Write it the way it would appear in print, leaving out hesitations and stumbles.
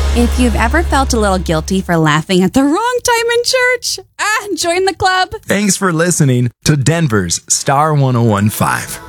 If you've ever felt a little guilty for laughing at the wrong time in church, join the club. Thanks for listening to Denver's Star 1015.